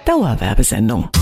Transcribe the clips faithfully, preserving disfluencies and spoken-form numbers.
Dauerwerbesendung.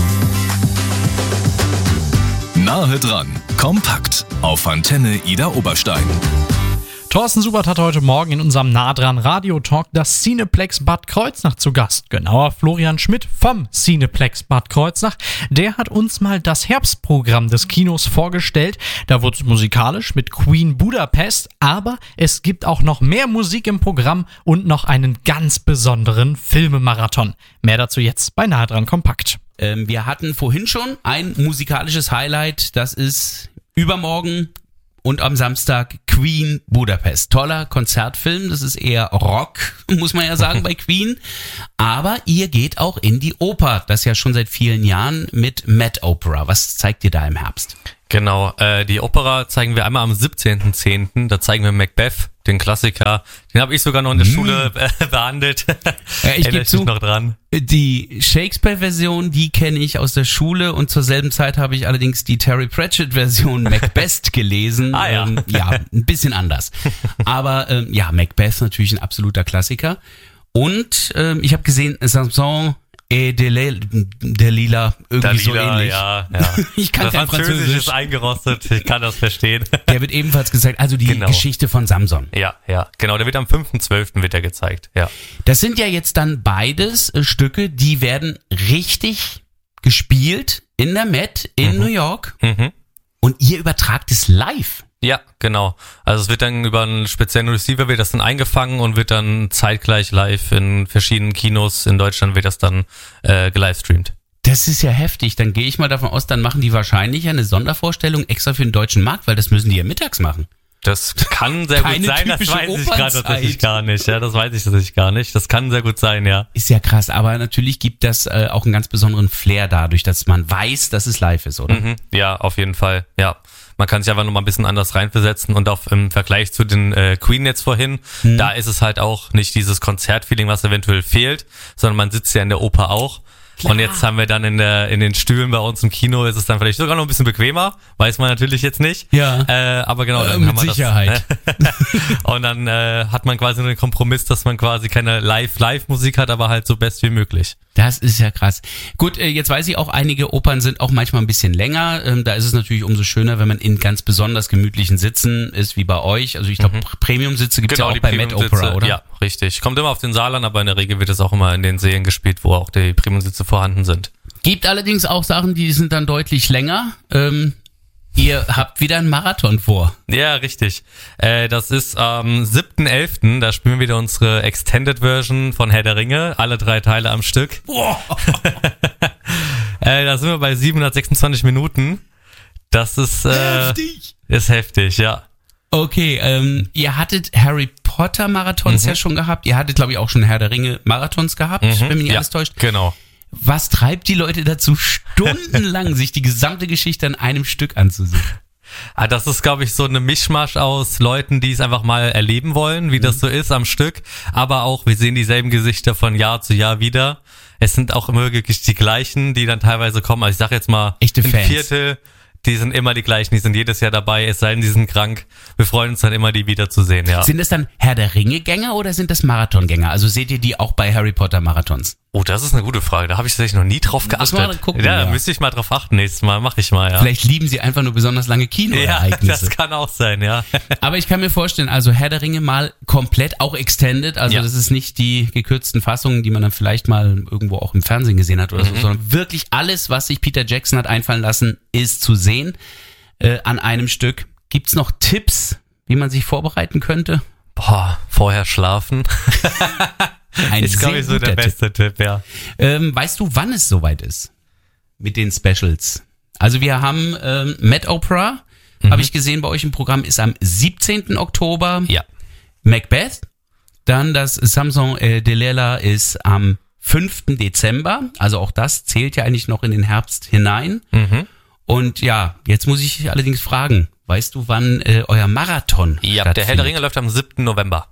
Nahe dran, kompakt auf Antenne Ida Oberstein. Thorsten Subert hat heute Morgen in unserem Nah dran Radio-Talk das Cineplex Bad Kreuznach zu Gast. Genauer Florian Schmidt vom Cineplex Bad Kreuznach. Der hat uns mal das Herbstprogramm des Kinos vorgestellt. Da wurde es musikalisch mit Queen Budapest, aber es gibt auch noch mehr Musik im Programm und noch einen ganz besonderen Filmemarathon. Mehr dazu jetzt bei Nahe dran kompakt. Ähm, wir hatten vorhin schon ein musikalisches Highlight. Das ist übermorgen und am Samstag Queen Budapest. Toller Konzertfilm, das ist eher Rock, muss man ja sagen, bei Queen. Aber ihr geht auch in die Oper, das ja schon seit vielen Jahren mit Met Opera. Was zeigt ihr da im Herbst? Genau, äh, die Opera zeigen wir einmal am siebzehnten zehnten Da zeigen wir Macbeth, den Klassiker. Den habe ich sogar noch in der mm. Schule äh, behandelt. Ja, ich gebe zu, noch dran. Die Shakespeare-Version, die kenne ich aus der Schule und zur selben Zeit habe ich allerdings die Terry Pratchett-Version Macbeth gelesen. Ah ja. Ähm, ja, ein bisschen anders. Aber ähm, ja, Macbeth natürlich ein absoluter Klassiker. Und ähm, ich habe gesehen, Samson et Dalila, irgendwie Dalila, so ähnlich. Ja, ja. Ich kann das kein Französisch. Französisch. ist eingerostet, ich kann das verstehen. Der wird ebenfalls gezeigt, also die genau. Geschichte von Samson. Ja, ja, genau, der wird am fünften zwölften wird der gezeigt, ja. Das sind ja jetzt dann beides äh, Stücke, die werden richtig gespielt in der Met in mhm. New York Mhm. und ihr übertragt es live. Ja, genau. Also es wird dann über einen speziellen Receiver wird das dann eingefangen und wird dann zeitgleich live in verschiedenen Kinos in Deutschland wird das dann äh, gelivestreamt. Das ist ja heftig. Dann gehe ich mal davon aus, dann machen die wahrscheinlich eine Sondervorstellung extra für den deutschen Markt, weil das müssen die ja mittags machen. Das kann sehr Keine gut sein, das typische weiß ich gerade Opernzeit. tatsächlich gar nicht. Ja, das weiß ich tatsächlich gar nicht. Das kann sehr gut sein, ja. Ist ja krass, aber natürlich gibt das äh, auch einen ganz besonderen Flair dadurch, dass man weiß, dass es live ist, oder? Mhm, ja, auf jeden Fall, ja. Man kann sich einfach noch mal ein bisschen anders reinversetzen und auch im Vergleich zu den äh, Queen jetzt vorhin, mhm. da ist es halt auch nicht dieses Konzertfeeling, was eventuell fehlt, sondern man sitzt ja in der Oper auch. Klar. Und jetzt haben wir dann in der in den Stühlen bei uns im Kino, ist es dann vielleicht sogar noch ein bisschen bequemer, weiß man natürlich jetzt nicht. Ja. Äh, aber genau, dann äh, haben wir mit Sicherheit. Das. Und dann äh, hat man quasi nur den Kompromiss, dass man quasi keine Live-Live-Musik hat, aber halt so best wie möglich. Das ist ja krass. Gut, äh, jetzt weiß ich auch, einige Opern sind auch manchmal ein bisschen länger. Ähm, da ist es natürlich umso schöner, wenn man in ganz besonders gemütlichen Sitzen ist, wie bei euch. Also ich glaube, mhm. Premium-Sitze gibt es genau, ja auch bei Met Opera, oder? Ja, richtig. Kommt immer auf den Saal an, aber in der Regel wird es auch immer in den Sälen gespielt, wo auch die Premium-Sitze vorhanden sind. Gibt allerdings auch Sachen, die sind dann deutlich länger. Ähm, ihr habt wieder einen Marathon vor. Ja, richtig. Äh, das ist am siebten elften Da spielen wir wieder unsere Extended Version von Herr der Ringe. Alle drei Teile am Stück. äh, da sind wir bei siebenhundertsechsundzwanzig Minuten. Das ist, äh, heftig. Ist heftig, ja. Okay, ähm, ihr hattet Harry Potter Marathons mhm. ja schon gehabt. Ihr hattet, glaube ich, auch schon Herr der Ringe Marathons gehabt, Mhm. wenn mich nicht ja, alles täuscht. Genau. Was treibt die Leute dazu, stundenlang sich die gesamte Geschichte an einem Stück anzusehen? Ah, das ist, glaube ich, so eine Mischmasch aus Leuten, die es einfach mal erleben wollen, wie mhm. das so ist am Stück. Aber auch, wir sehen dieselben Gesichter von Jahr zu Jahr wieder. Es sind auch immer wirklich die gleichen, die dann teilweise kommen. Also ich sage jetzt mal, echte ein Fans. Viertel, die sind immer die gleichen, die sind jedes Jahr dabei, es sei denn, die sind krank. Wir freuen uns dann immer, die wiederzusehen, ja. Sind das dann Herr der Ringe-Gänger oder sind das Marathongänger? Also seht ihr die auch bei Harry Potter Marathons? Oh, das ist eine gute Frage. Da habe ich tatsächlich noch nie drauf geachtet. Muss mal gucken, ja, ja. da müsste ich mal drauf achten. Nächstes Mal mache ich mal, ja. Vielleicht lieben sie einfach nur besonders lange Kinoereignisse. Ja, das kann auch sein, ja. Aber ich kann mir vorstellen, also Herr der Ringe mal komplett, auch extended, also Ja. das ist nicht die gekürzten Fassungen, die man dann vielleicht mal irgendwo auch im Fernsehen gesehen hat oder so, Mhm. sondern wirklich alles, was sich Peter Jackson hat einfallen lassen, ist zu sehen äh, an einem Stück. Gibt's noch Tipps, wie man sich vorbereiten könnte? Boah, vorher schlafen. Ein ist, glaube ich, so der guter beste Tipp, ja. Ähm, weißt du, wann es soweit ist mit den Specials? Also wir haben ähm, Met Opera, Mhm. habe ich gesehen bei euch im Programm, ist am siebzehnten Oktober. Ja. Macbeth, dann das Samson äh, Delilah ist am fünften Dezember, also auch das zählt ja eigentlich noch in den Herbst hinein. Mhm. Und ja, jetzt muss ich allerdings fragen, weißt du, wann äh, euer Marathon Ja, stattfindet? der Herr der Ringe läuft am siebten November.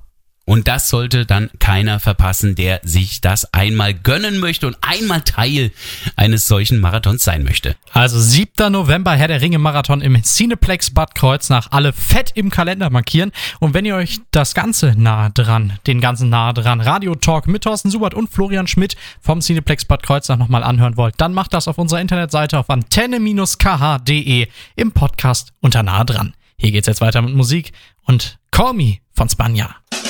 Und das sollte dann keiner verpassen, der sich das einmal gönnen möchte und einmal Teil eines solchen Marathons sein möchte. Also siebter November, Herr der Ringe-Marathon im Cineplex Bad Kreuznach. Alle fett im Kalender markieren. Und wenn ihr euch das Ganze nah dran, den ganzen nah dran Radio Talk mit Thorsten Subert und Florian Schmidt vom Cineplex Bad Kreuznach nochmal anhören wollt, dann macht das auf unserer Internetseite auf antenne Bindestrich k h punkt d e im Podcast unter nah dran. Hier geht's jetzt weiter mit Musik und Call Me von Spanja.